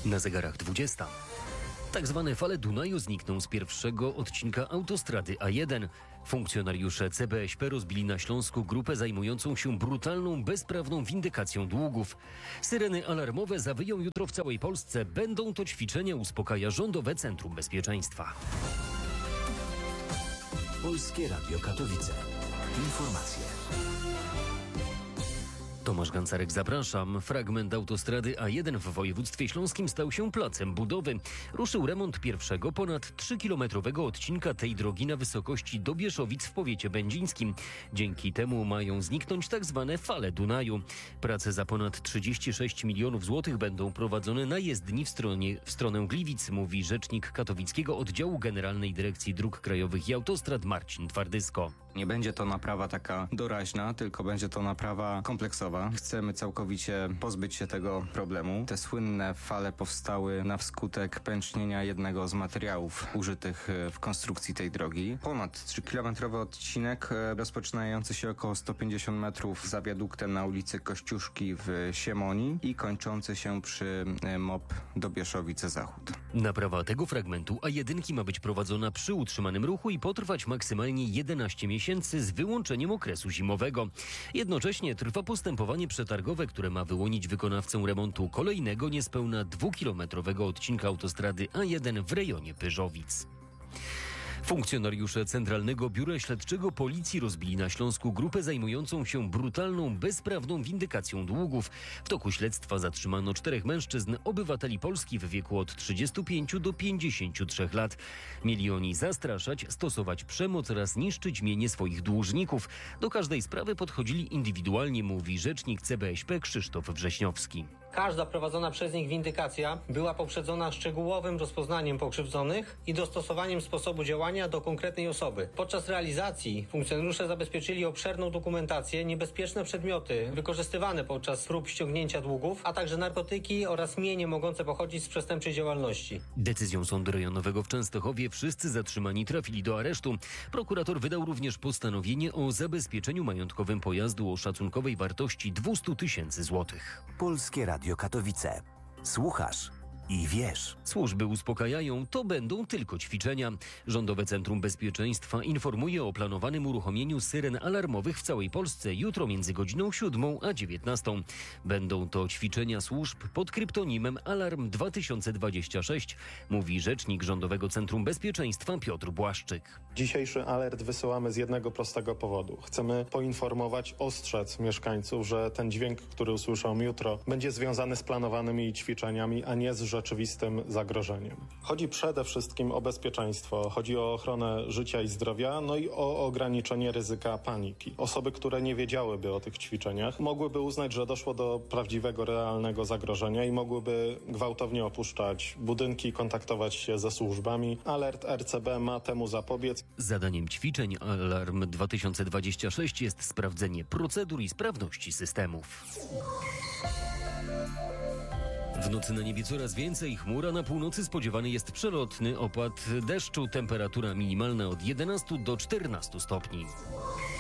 Na zegarach 20. Tak zwane fale Dunaju znikną z pierwszego odcinka autostrady A1. Funkcjonariusze CBŚP rozbili na Śląsku grupę zajmującą się brutalną, bezprawną windykacją długów. Syreny alarmowe zawyją jutro w całej Polsce. Będą to ćwiczenia, uspokaja Rządowe Centrum Bezpieczeństwa. Polskie Radio Katowice. Informacje. Tomasz Gancarek, zapraszam. Fragment autostrady A1 w województwie śląskim stał się placem budowy. Ruszył remont pierwszego, ponad 3-kilometrowego odcinka tej drogi na wysokości Dobieszowic w powiecie będzińskim. Dzięki temu mają zniknąć tak zwane fale Dunaju. Prace za ponad 36 milionów złotych będą prowadzone na jezdni w stronę Gliwic, mówi rzecznik katowickiego oddziału Generalnej Dyrekcji Dróg Krajowych i Autostrad Marcin Twardysko. Nie będzie to naprawa taka doraźna, tylko będzie to naprawa kompleksowa. Chcemy całkowicie pozbyć się tego problemu. Te słynne fale powstały na skutek pęcznienia jednego z materiałów użytych w konstrukcji tej drogi. Ponad 3-kilometrowy odcinek rozpoczynający się około 150 metrów za wiaduktem na ulicy Kościuszki w Siemoni i kończący się przy MOP Dobieszowice Zachód. Naprawa tego fragmentu A1 ma być prowadzona przy utrzymanym ruchu i potrwać maksymalnie 11 miesięcy z wyłączeniem okresu zimowego. Jednocześnie trwa postępowanie przetargowe, które ma wyłonić wykonawcę remontu kolejnego niespełna 2-kilometrowego odcinka autostrady A1 w rejonie Pyrzowic. Funkcjonariusze Centralnego Biura Śledczego Policji rozbili na Śląsku grupę zajmującą się brutalną, bezprawną windykacją długów. W toku śledztwa zatrzymano 4 mężczyzn, obywateli Polski w wieku od 35 do 53 lat. Mieli oni zastraszać, stosować przemoc oraz niszczyć mienie swoich dłużników. Do każdej sprawy podchodzili indywidualnie, mówi rzecznik CBŚP Krzysztof Wrześniowski. Każda prowadzona przez nich windykacja była poprzedzona szczegółowym rozpoznaniem pokrzywdzonych i dostosowaniem sposobu działania do konkretnej osoby. Podczas realizacji funkcjonariusze zabezpieczyli obszerną dokumentację, niebezpieczne przedmioty wykorzystywane podczas prób ściągnięcia długów, a także narkotyki oraz mienie mogące pochodzić z przestępczej działalności. Decyzją Sądu Rejonowego w Częstochowie wszyscy zatrzymani trafili do aresztu. Prokurator wydał również postanowienie o zabezpieczeniu majątkowym pojazdu o szacunkowej wartości 200 tysięcy złotych. Polskie Radio Katowice. Słuchasz i wiesz. Służby uspokajają, to będą tylko ćwiczenia. Rządowe Centrum Bezpieczeństwa informuje o planowanym uruchomieniu syren alarmowych w całej Polsce jutro między godziną 7 a 19. Będą to ćwiczenia służb pod kryptonimem Alarm 2026, mówi rzecznik Rządowego Centrum Bezpieczeństwa Piotr Błaszczyk. Dzisiejszy alert wysyłamy z jednego prostego powodu. Chcemy poinformować, ostrzec mieszkańców, że ten dźwięk, który usłyszą jutro, będzie związany z planowanymi ćwiczeniami, a nie z rzeczywistym zagrożeniem. Chodzi przede wszystkim o bezpieczeństwo, chodzi o ochronę życia i zdrowia, no i o ograniczenie ryzyka paniki. Osoby, które nie wiedziałyby o tych ćwiczeniach, mogłyby uznać, że doszło do prawdziwego, realnego zagrożenia i mogłyby gwałtownie opuszczać budynki, kontaktować się ze służbami. Alert RCB ma temu zapobiec. Zadaniem ćwiczeń Alarm 2026 jest sprawdzenie procedur i sprawności systemów. W nocy na niebie coraz więcej chmur, a na północy spodziewany jest przelotny opad deszczu. Temperatura minimalna od 11 do 14 stopni.